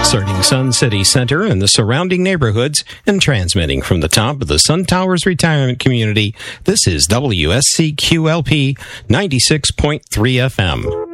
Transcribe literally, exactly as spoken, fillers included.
Serving Sun City Center and the surrounding neighborhoods and transmitting from the top of the Sun Towers retirement community, this is W S C Q L P ninety-six point three F M.